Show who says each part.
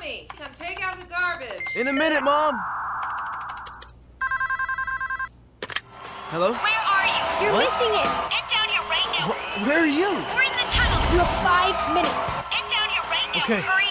Speaker 1: Tommy, come take out the garbage.
Speaker 2: In a minute, Mom. Hello?
Speaker 3: Where are you?
Speaker 4: You're
Speaker 2: What?
Speaker 4: missing it.
Speaker 3: Get down here right now.
Speaker 2: Where are you?
Speaker 3: We're in the tunnel.
Speaker 4: You have 5 minutes.
Speaker 3: Get down here right now.
Speaker 2: Okay.
Speaker 3: Hurry